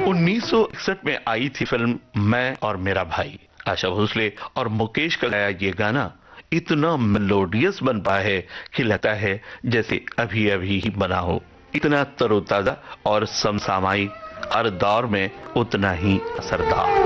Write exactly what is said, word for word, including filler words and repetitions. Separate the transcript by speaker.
Speaker 1: उन्नीस सौ इकसठ में आई थी फिल्म मैं और मेरा भाई। आशा भोसले और मुकेश का गाया ये गाना इतना मेलोडियस बन पाया है कि लगता है जैसे अभी अभी ही बना हो। इतना तरोताजा और समसामयिक, हर दौर में उतना ही असरदार।